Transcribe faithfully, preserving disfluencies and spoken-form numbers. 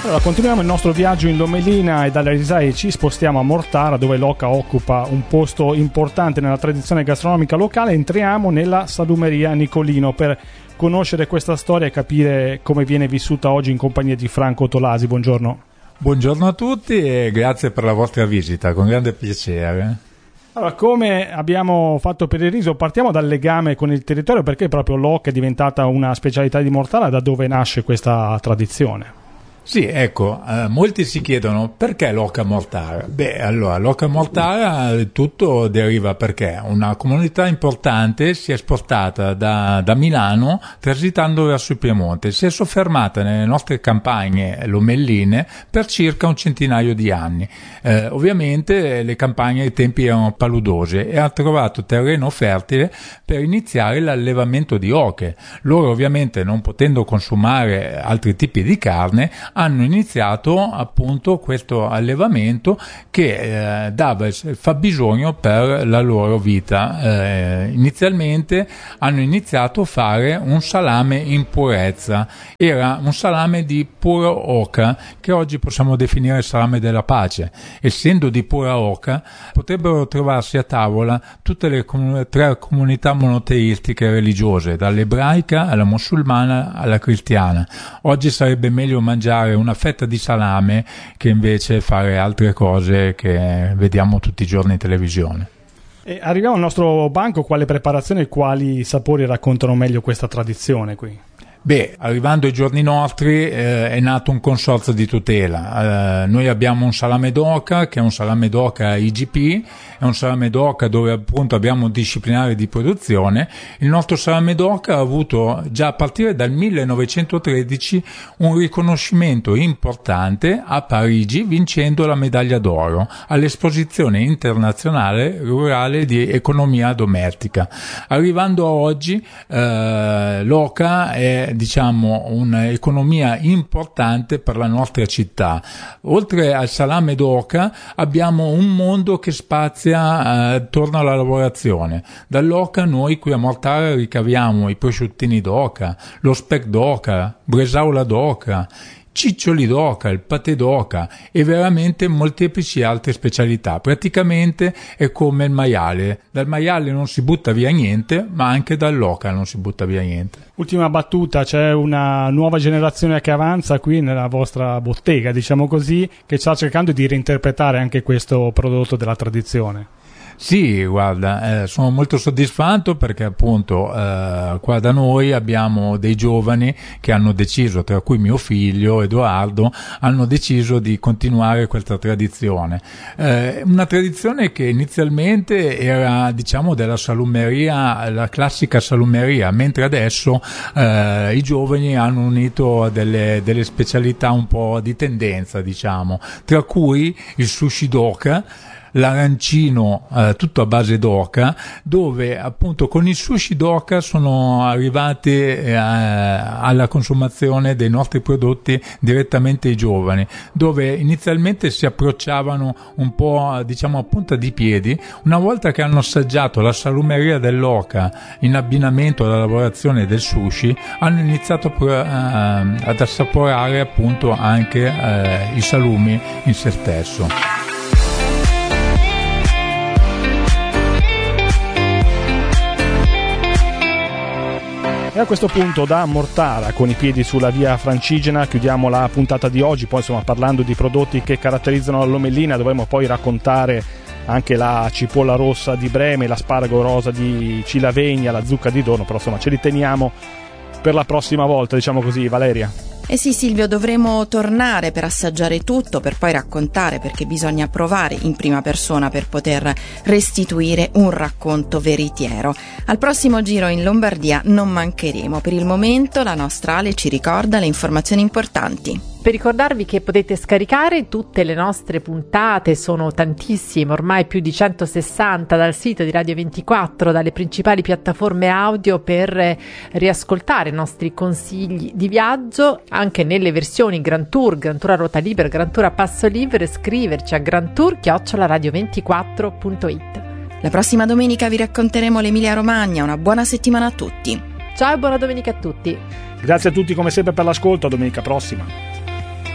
Allora, continuiamo il nostro viaggio in Lomellina e dalle Risaie ci spostiamo a Mortara, dove l'oca occupa un posto importante nella tradizione gastronomica locale. Entriamo nella salumeria Nicolino per conoscere questa storia e capire come viene vissuta oggi in compagnia di Franco Tolasi. Buongiorno. Buongiorno a tutti e grazie per la vostra visita, con grande piacere. Allora, come abbiamo fatto per il riso, partiamo dal legame con il territorio, perché proprio l'oca è diventata una specialità di Mortara, da dove nasce questa tradizione? Sì, ecco, eh, molti si chiedono perché l'oca Mortara. Beh, allora, l'oca Mortara tutto deriva perché una comunità importante si è spostata da, da Milano transitando verso il Piemonte, si è soffermata nelle nostre campagne lomelline per circa un centinaio di anni. Eh, ovviamente le campagne ai tempi erano paludose e ha trovato terreno fertile per iniziare l'allevamento di oche. Loro ovviamente, non potendo consumare altri tipi di carne, hanno iniziato appunto questo allevamento che eh, dava il fabbisogno per la loro vita. Eh, inizialmente hanno iniziato a fare un salame in purezza, era un salame di pura oca che oggi possiamo definire il salame della pace. Essendo di pura oca, potrebbero trovarsi a tavola tutte le com- tre comunità monoteistiche religiose, dall'ebraica alla musulmana alla cristiana. Oggi sarebbe meglio mangiare una fetta di salame che invece fare altre cose che vediamo tutti i giorni in televisione. E arriviamo al nostro banco. Quale preparazione e quali sapori raccontano meglio questa tradizione qui? Beh, arrivando ai giorni nostri eh, è nato un consorzio di tutela. Eh, noi abbiamo un salame d'oca che è un salame d'oca I G P, è un salame d'oca dove appunto abbiamo un disciplinare di produzione. Il nostro salame d'oca ha avuto già a partire dal millenovecentotredici un riconoscimento importante a Parigi, vincendo la medaglia d'oro all'esposizione internazionale rurale di economia domestica. Arrivando a oggi eh, l'oca è diciamo un'economia importante per la nostra città. Oltre al salame d'oca abbiamo un mondo che spazia eh, attorno alla lavorazione. Dall'oca noi qui a Mortara ricaviamo i prosciuttini d'oca, lo speck d'oca, bresaola d'oca, ciccioli d'oca, il patè d'oca e veramente molteplici altre specialità. Praticamente è come il maiale. Dal maiale non si butta via niente, ma anche dall'oca non si butta via niente. Ultima battuta, c'è una nuova generazione che avanza qui nella vostra bottega, diciamo così, che sta cercando di reinterpretare anche questo prodotto della tradizione. Sì, guarda, eh, sono molto soddisfatto perché appunto eh, qua da noi abbiamo dei giovani che hanno deciso, tra cui mio figlio Edoardo, hanno deciso di continuare questa tradizione. Eh, una tradizione che inizialmente era, diciamo, della salumeria, la classica salumeria, mentre adesso eh, i giovani hanno unito delle, delle specialità un po' di tendenza, diciamo, tra cui il sushi d'oca, l'arancino eh, tutto a base d'oca, dove appunto con il sushi d'oca sono arrivati eh, alla consumazione dei nostri prodotti direttamente i giovani, dove inizialmente si approcciavano un po', diciamo, a punta di piedi. Una volta che hanno assaggiato la salumeria dell'oca in abbinamento alla lavorazione del sushi, hanno iniziato a, eh, ad assaporare appunto anche eh, i salumi in se stesso. E a questo punto, da Mortara, con i piedi sulla via Francigena, chiudiamo la puntata di oggi. Poi insomma, parlando di prodotti che caratterizzano la Lomellina, dovremo poi raccontare anche la cipolla rossa di Breme, l'asparago rosa di Cilavegna, la zucca di Dorno, però insomma ce li teniamo per la prossima volta, diciamo così. Valeria? Eh sì, Silvio, dovremo tornare per assaggiare tutto, per poi raccontare, perché bisogna provare in prima persona per poter restituire un racconto veritiero. Al prossimo giro in Lombardia non mancheremo. Per il momento la nostra Ale ci ricorda le informazioni importanti. Per ricordarvi che potete scaricare tutte le nostre puntate, sono tantissime, ormai più di centosessanta, dal sito di Radio ventiquattro, dalle principali piattaforme audio, per riascoltare i nostri consigli di viaggio, anche nelle versioni Grand Tour, Grand Tour a ruota libera, Grand Tour a passo libero. Scriverci a grandtour chiocciola radio ventiquattro punto it. La prossima domenica vi racconteremo l'Emilia Romagna. Una buona settimana a tutti. Ciao e buona domenica a tutti. Grazie a tutti come sempre per l'ascolto, a domenica prossima.